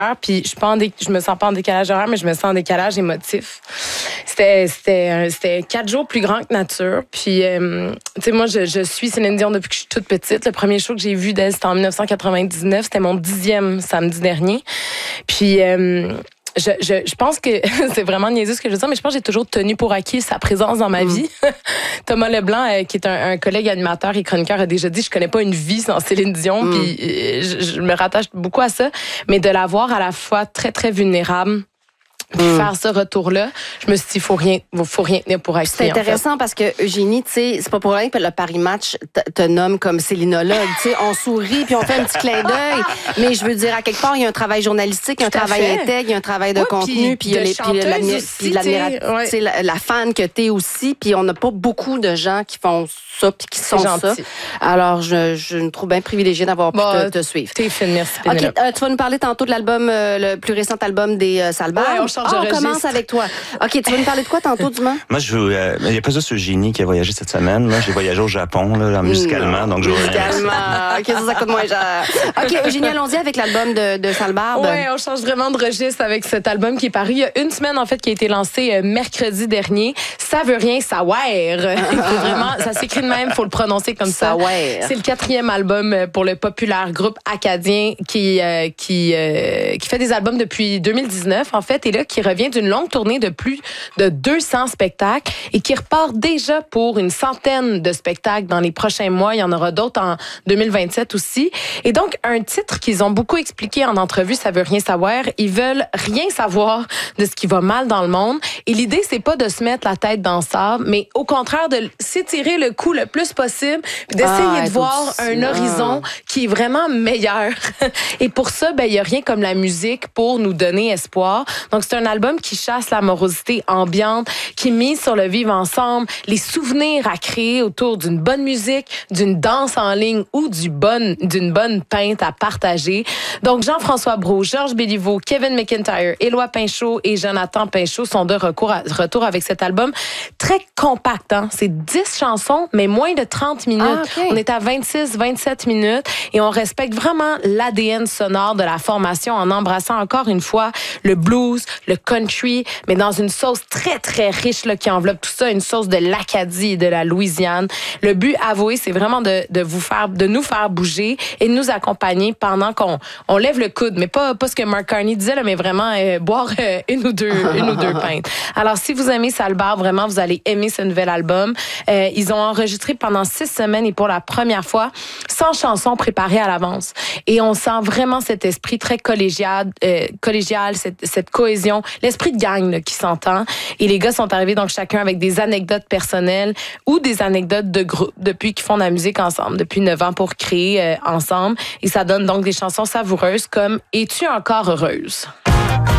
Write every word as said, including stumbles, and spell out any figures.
Puis je suis pas en dé... je me sens pas en décalage horaire, mais je me sens en décalage émotif. C'était c'était c'était quatre jours plus grand que nature. Puis euh, tu sais moi je, je suis Céline Dion depuis que je suis toute petite. Le premier show que j'ai vu d'elle c'était en dix-neuf cent quatre-vingt-dix-neuf. C'était mon dixième samedi dernier. Puis euh, Je, je, je pense que c'est vraiment niaiseux ce que je veux dire, mais je pense que j'ai toujours tenu pour acquis sa présence dans ma mmh. vie. Thomas Leblanc, euh, qui est un, un collègue animateur et chroniqueur, a déjà dit « Je connais pas une vie sans Céline Dion mmh. », puis euh, je, je me rattache beaucoup à ça, mais de la voir à la fois très, très vulnérable, puis mm. faire ce retour-là, je me suis dit, il faut rien, faut rien tenir pour acquis. C'est intéressant en fait. Parce que Eugénie, tu sais, c'est pas pour rien que le Paris Match te, te nomme comme célinologue. Tu sais, on sourit puis on fait un petit clin d'œil. Mais je veux dire, à quelque part, il y a un travail journalistique, il y a un travail fait. intègre, il y a un travail de ouais, contenu, puis il y a les, puis l'admiration, ouais. la, la fan que t'es aussi. Puis on n'a pas beaucoup de gens qui font ça puis qui sont ça. Alors, je, je me trouve bien privilégiée d'avoir pu bon, te, te suivre. T'es fine, merci. Ok, euh, tu vas nous parler tantôt de l'album, euh, le plus récent album des euh, Salbars. Ouais, on Oh, on commence avec toi. OK, tu vas nous parler de quoi tantôt, Dumas? Moi, je veux. Euh, il n'y a pas juste Eugénie qui a voyagé cette semaine. Là. J'ai voyagé au Japon, là, musicalement. Donc, je musicalement. OK, ça, ça coûte moins cher. OK, Eugénie, allons-y avec l'album de, de Salbarbe. Oui, on change vraiment de registre avec cet album qui est paru il y a une semaine, en fait, qui a été lancé euh, mercredi dernier. Ça veut rien savoir. Il faut vraiment, ça s'écrit de même, il faut le prononcer comme ça. Savoir. C'est le quatrième album pour le populaire groupe acadien qui, euh, qui, euh, qui fait des albums depuis deux mille dix-neuf, en fait, et là, qui revient d'une longue tournée de plus de deux cents spectacles et qui repart déjà pour une centaine de spectacles dans les prochains mois. Il y en aura d'autres en deux mille vingt-sept aussi. Et donc, un titre qu'ils ont beaucoup expliqué en entrevue, ça veut rien savoir. Ils veulent rien savoir de ce qui va mal dans le monde. Et l'idée, c'est pas de se mettre la tête dans le sable, mais au contraire de s'étirer le cou le plus possible, puis d'essayer ah, de voir un horizon qui est vraiment meilleur. Et pour ça, ben il y a rien comme la musique pour nous donner espoir. Donc, c'est un album qui chasse la morosité ambiante, qui mise sur le vivre ensemble, les souvenirs à créer autour d'une bonne musique, d'une danse en ligne ou du bonne, d'une bonne pinte à partager. Donc, Jean-François Brault, Georges Béliveau, Kevin McIntyre, Éloi Pinchot et Jonathan Pinchot sont de recours à, retour avec cet album très compact. Hein? C'est dix chansons, mais moins de trente minutes. Ah, okay. On est à vingt-six, vingt-sept minutes et on respecte vraiment l'A D N sonore de la formation en embrassant encore une fois le blues, le country, mais dans une sauce très, très riche là, qui enveloppe tout ça, une sauce de l'Acadie et de la Louisiane. Le but, avoué, c'est vraiment de, de vous faire, de nous faire bouger et de nous accompagner pendant qu'on on lève le coude, mais pas, pas ce que Mark Carney disait, là, mais vraiment euh, boire euh, une ou deux, une ou deux pintes. Alors, si vous aimez Salbarbe, vraiment, vous allez aimer ce nouvel album. Euh, ils ont enregistré pendant six semaines et pour la première fois, cent chansons préparées à l'avance. Et on sent vraiment cet esprit très collégial, euh, collégial, cette, cette cohésion, l'esprit de gang là, qui s'entend. Et les gars sont arrivés donc chacun avec des anecdotes personnelles ou des anecdotes de groupe depuis qu'ils font de la musique ensemble, depuis neuf ans pour créer euh, ensemble. Et ça donne donc des chansons savoureuses comme « Es-tu encore heureuse ?»